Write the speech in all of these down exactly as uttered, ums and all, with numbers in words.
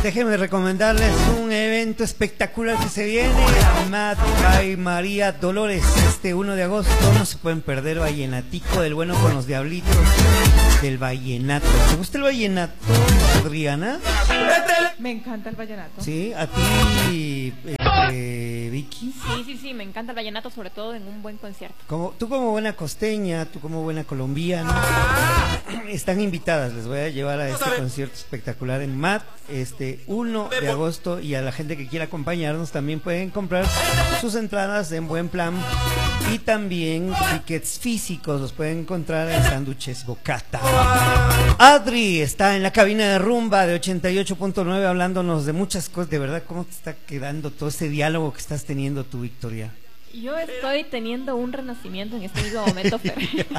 Déjenme recomendarles un evento espectacular que se viene, Mad by María Dolores, este uno de agosto. No se pueden perder, vallenatico del bueno con los diablitos del vallenato. ¿Te gusta el vallenato, Adriana? Me encanta el vallenato. Sí, a ti, eh, Vicky. Sí, sí, sí, me encanta el vallenato, sobre todo en un buen concierto. Como, tú como buena costeña, tú como buena colombiana, están invitadas, les voy a llevar a este concierto espectacular en Mad, este uno de agosto, y a la gente que quiera acompañarnos también pueden comprar sus entradas en Buen Plan, y también tickets físicos los pueden encontrar en Sándwiches Bocata. Adri está en la cabina de rumba de ochenta y ocho punto nueve hablándonos de muchas cosas. De verdad, ¿cómo te está quedando todo ese diálogo que estás teniendo tú, Victoria? Yo estoy teniendo un renacimiento en este mismo momento, Fer.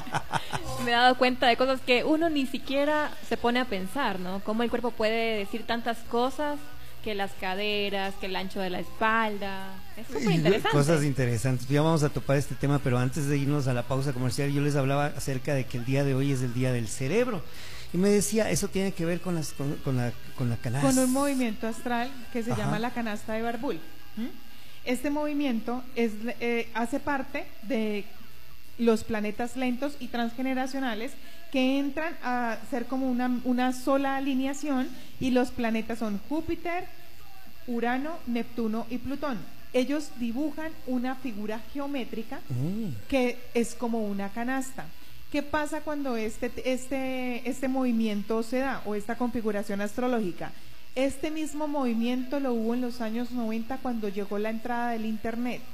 Me he dado cuenta de cosas que uno ni siquiera se pone a pensar, ¿no? Cómo el cuerpo puede decir tantas cosas, que las caderas, que el ancho de la espalda. Es súper interesante. Cosas interesantes. Ya vamos a topar este tema, pero antes de irnos a la pausa comercial, yo les hablaba acerca de que el día de hoy es el Día del Cerebro. Y me decía, eso tiene que ver con, las, con, con, la, con la canasta. Con un movimiento astral que se Ajá. llama la canasta de Barbul. ¿Mm? Este movimiento es, eh, hace parte de los planetas lentos y transgeneracionales que entran a ser como una, una sola alineación, y los planetas son Júpiter, Urano, Neptuno y Plutón. Ellos dibujan una figura geométrica mm. que es como una canasta. ¿Qué pasa cuando este, este, este movimiento se da, o esta configuración astrológica? Este mismo movimiento lo hubo en los años noventa, cuando llegó la entrada del internet,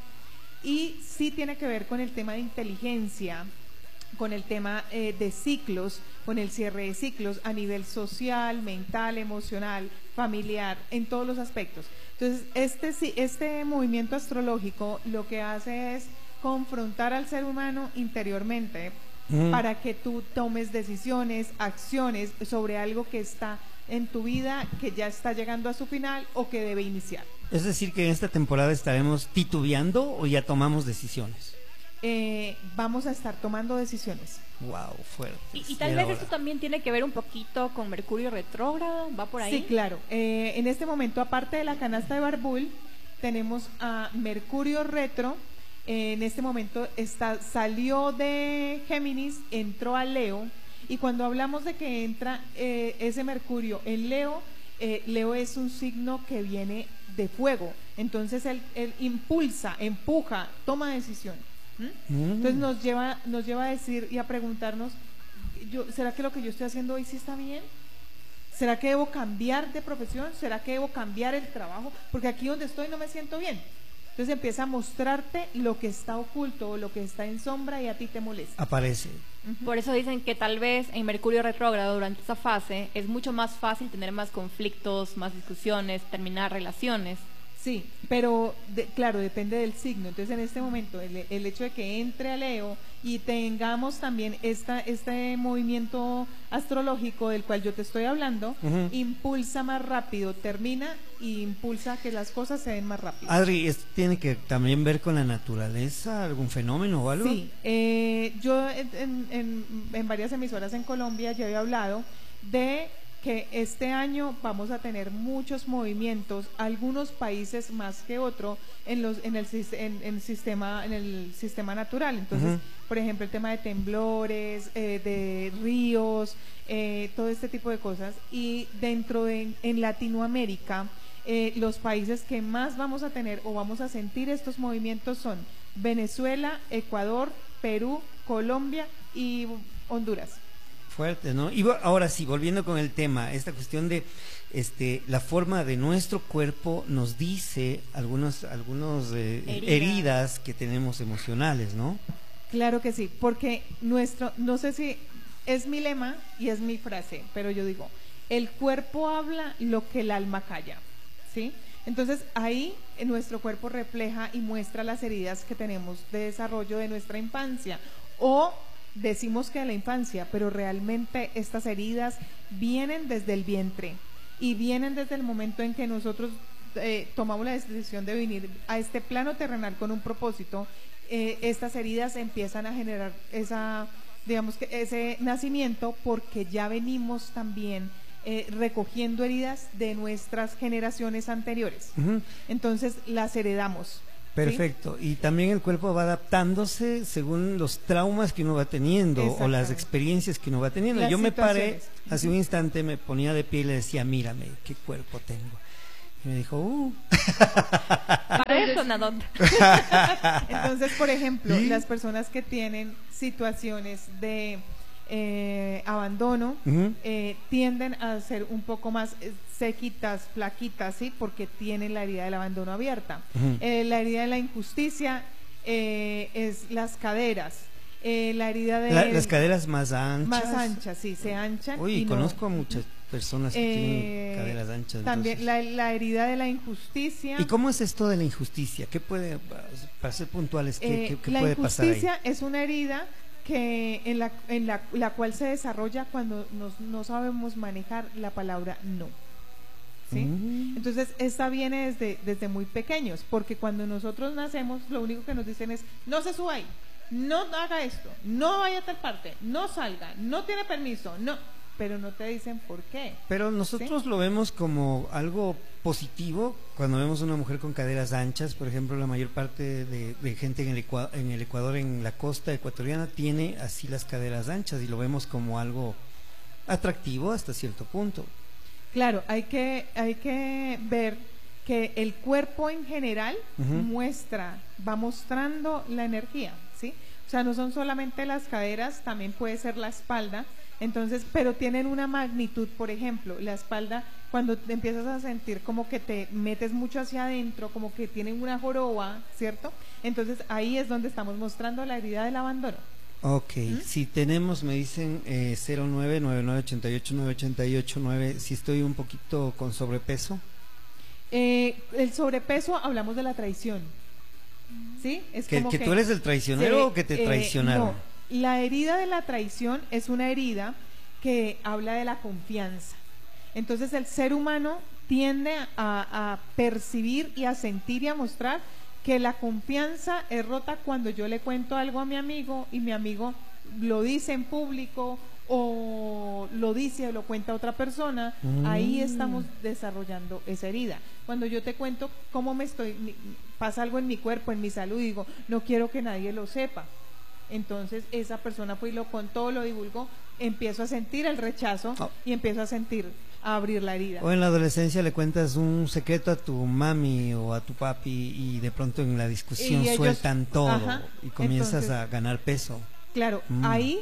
y sí tiene que ver con el tema de inteligencia, con el tema eh, de ciclos, con el cierre de ciclos a nivel social, mental, emocional, familiar, en todos los aspectos. Entonces, este, este movimiento astrológico lo que hace es confrontar al ser humano interiormente, mm. para que tú tomes decisiones, acciones sobre algo que está en tu vida, que ya está llegando a su final o que debe iniciar. Es decir, que en esta temporada estaremos titubeando o ya tomamos decisiones. Eh, vamos a estar tomando decisiones. Wow, fuerte. Y, y tal vez esto también tiene que ver un poquito con Mercurio retrógrado, ¿va por ahí? Sí, claro. Eh, en este momento, aparte de la canasta de Barbul, tenemos a Mercurio retro. Eh, en este momento está, salió de Géminis, entró a Leo. Y cuando hablamos de que entra eh, ese Mercurio en Leo, eh, Leo es un signo que viene de fuego. Entonces él, él impulsa, empuja, toma decisión. ¿Mm? Mm. Entonces nos lleva, nos lleva a decir y a preguntarnos, yo, ¿será que lo que yo estoy haciendo hoy sí está bien? ¿Será que debo cambiar de profesión? ¿Será que debo cambiar el trabajo? Porque aquí donde estoy no me siento bien. Entonces empieza a mostrarte lo que está oculto o lo que está en sombra y a ti te molesta. Aparece. Uh-huh. Por eso dicen que tal vez en Mercurio retrógrado, durante esa fase, es mucho más fácil tener más conflictos, más discusiones, terminar relaciones. Sí, pero de, claro, depende del signo. Entonces en este momento el, el hecho de que entre a Leo y tengamos también esta, este movimiento astrológico del cual yo te estoy hablando, uh-huh. impulsa más rápido, termina y impulsa que las cosas se den más rápido. Adri, ¿esto tiene que también ver con la naturaleza, algún fenómeno o algo? Sí, eh, yo en, en, en varias emisoras en Colombia ya había hablado de que este año vamos a tener muchos movimientos, algunos países más que otros en los en el en, en sistema en el sistema natural. Entonces, uh-huh. por ejemplo, el tema de temblores, eh, de ríos, eh, todo este tipo de cosas. Y dentro de en Latinoamérica, eh, los países que más vamos a tener o vamos a sentir estos movimientos son Venezuela, Ecuador, Perú, Colombia y Honduras. Fuerte, ¿no? Y ahora sí, volviendo con el tema, esta cuestión de este la forma de nuestro cuerpo nos dice algunos algunos eh, heridas. heridas que tenemos emocionales, ¿no? Claro que sí, porque nuestro, no sé si es mi lema y es mi frase, pero yo digo, el cuerpo habla lo que el alma calla, ¿sí? Entonces ahí nuestro cuerpo refleja y muestra las heridas que tenemos de desarrollo de nuestra infancia, o decimos que de la infancia, pero realmente estas heridas vienen desde el vientre y vienen desde el momento en que nosotros eh, tomamos la decisión de venir a este plano terrenal con un propósito. Eh, estas heridas empiezan a generar esa, digamos que ese nacimiento, porque ya venimos también eh, recogiendo heridas de nuestras generaciones anteriores. Uh-huh. Entonces las heredamos. Perfecto. ¿Sí? Y también el cuerpo va adaptándose según los traumas que uno va teniendo o las experiencias que uno va teniendo. Las Yo me paré hace un instante, me ponía de pie y le decía, mírame, qué cuerpo tengo. Y me dijo, uh. Para eso, Nadot. Entonces, por ejemplo, ¿sí? Las personas que tienen situaciones de eh, abandono uh-huh. eh, tienden a ser un poco más sequitas, flaquitas, ¿sí? Porque tienen la herida del abandono abierta. Uh-huh. Eh, la herida de la injusticia eh, es las caderas. Eh, la herida de... La, las caderas más anchas. Más anchas, sí, se anchan. Uy, y conozco no, a muchas personas que eh, tienen caderas anchas. También la, la herida de la injusticia. ¿Y cómo es esto de la injusticia? ¿Qué puede, para ser puntuales, qué, eh, qué, qué puede pasar ahí? La injusticia es una herida que en la, en la, la cual se desarrolla cuando nos, no sabemos manejar la palabra no. ¿Sí? Mm. Entonces esta viene desde, desde muy pequeños, porque cuando nosotros nacemos lo único que nos dicen es no se suba ahí, no haga esto, no vaya a tal parte, no salga, no tiene permiso, no, pero no te dicen por qué. Pero nosotros ¿sí? lo vemos como algo positivo cuando vemos una mujer con caderas anchas. Por ejemplo, la mayor parte de, de gente en el, Ecuador, en el Ecuador, en la costa ecuatoriana, tiene así las caderas anchas y lo vemos como algo atractivo hasta cierto punto. Claro, hay que, hay que ver que el cuerpo en general uh-huh. muestra, va mostrando la energía, ¿sí? O sea, no son solamente las caderas, también puede ser la espalda. Entonces, pero tienen una magnitud. Por ejemplo, la espalda, cuando te empiezas a sentir como que te metes mucho hacia adentro, como que tienen una joroba, ¿cierto? Entonces ahí es donde estamos mostrando la herida del abandono. Ok, ¿Mm? Si tenemos, me dicen eh, cero nueve nueve nueve ocho ocho nueve ocho ocho nueve, si estoy un poquito con sobrepeso. Eh, el sobrepeso, hablamos de la traición, ¿sí? Es ¿Que, como que, que tú eres el traicionero se, o que te eh, traicionaron? No, la herida de la traición es una herida que habla de la confianza. Entonces el ser humano tiende a, a percibir y a sentir y a mostrar que la confianza es rota cuando yo le cuento algo a mi amigo y mi amigo lo dice en público o lo dice o lo cuenta a otra persona. Mm. Ahí estamos desarrollando esa herida. Cuando yo te cuento cómo me estoy, pasa algo en mi cuerpo, en mi salud, y digo, no quiero que nadie lo sepa. Entonces esa persona fue y lo contó, lo divulgó, empiezo a sentir el rechazo oh. y empiezo a sentir, a abrir la herida. O en la adolescencia le cuentas un secreto a tu mami o a tu papi y de pronto en la discusión ellos, sueltan todo ajá, y comienzas entonces, a ganar peso. Claro, mm. ahí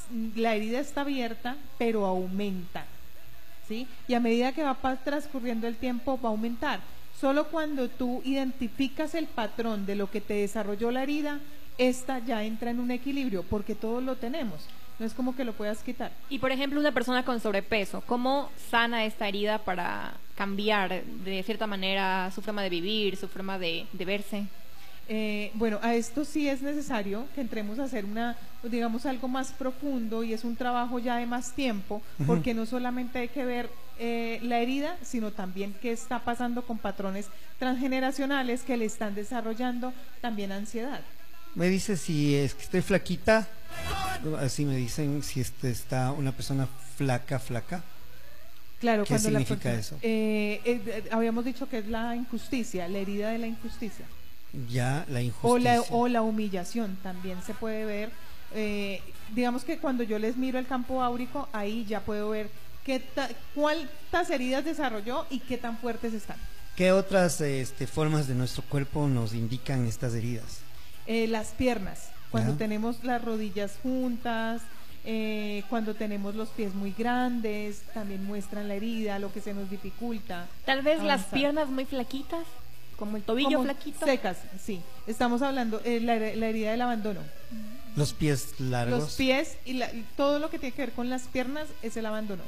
la herida está abierta, pero aumenta, ¿sí? Y a medida que va transcurriendo el tiempo va a aumentar. Solo cuando tú identificas el patrón de lo que te desarrolló la herida, esta ya entra en un equilibrio, porque todos lo tenemos. No es como que lo puedas quitar. Y por ejemplo, una persona con sobrepeso, ¿cómo sana esta herida para cambiar de cierta manera su forma de vivir, su forma de, de verse? Eh, bueno, a esto sí es necesario que entremos a hacer una, digamos, algo más profundo, y es un trabajo ya de más tiempo, uh-huh. porque no solamente hay que ver eh, la herida, sino también qué está pasando con patrones transgeneracionales que le están desarrollando también ansiedad. Me dice si es que estoy flaquita, así me dicen si este está una persona flaca, flaca. Claro, ¿qué cuando significa la, eso? Eh, eh, habíamos dicho que es la injusticia, la herida de la injusticia. Ya, la injusticia. O la, o la humillación también se puede ver. Eh, digamos que cuando yo les miro el campo áurico, ahí ya puedo ver qué ta, cuántas heridas desarrolló y qué tan fuertes están. ¿Qué otras este, formas de nuestro cuerpo nos indican estas heridas? Eh, las piernas, cuando ¿Ya? tenemos las rodillas juntas, eh, cuando tenemos los pies muy grandes, también muestran la herida, lo que se nos dificulta. Tal vez avanzar. Las piernas muy flaquitas, como el tobillo como flaquito. Secas, sí. Estamos hablando de eh, la, la herida del abandono. Los pies largos. Los pies y, la, y todo lo que tiene que ver con las piernas es el abandono.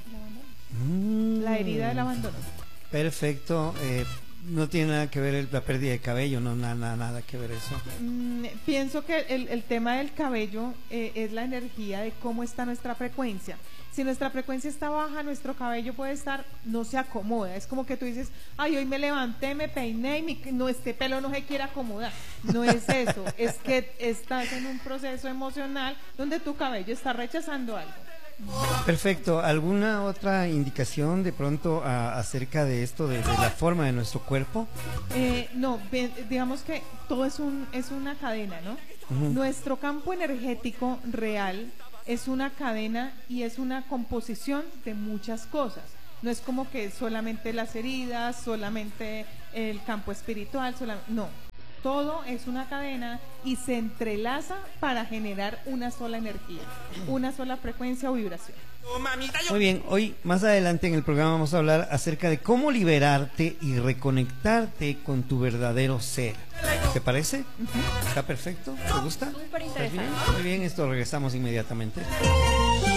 Mm. La herida del abandono. Perfecto. Eh, no tiene nada que ver el, la pérdida de cabello, no nada, nada, nada que ver eso. Mm, pienso que el, el tema del cabello eh, es la energía de cómo está nuestra frecuencia. Si nuestra frecuencia está baja, nuestro cabello puede estar, no se acomoda. Es como que tú dices, ay, hoy me levanté, me peiné y mi, no, este pelo no se quiere acomodar. No es eso, es que estás en un proceso emocional donde tu cabello está rechazando algo. Perfecto. ¿Alguna otra indicación de pronto a, acerca de esto, de, de la forma de nuestro cuerpo? Eh, no, ve, digamos que todo es, un, es una cadena, ¿no? Uh-huh. Nuestro campo energético real es una cadena y es una composición de muchas cosas. No es como que solamente las heridas, solamente el campo espiritual, sola, no. Todo es una cadena y se entrelaza para generar una sola energía, una sola frecuencia o vibración. Muy bien, hoy más adelante en el programa vamos a hablar acerca de cómo liberarte y reconectarte con tu verdadero ser. ¿Te parece? Uh-huh. ¿Está perfecto? ¿Te gusta? Súper interesante. Muy bien, esto regresamos inmediatamente.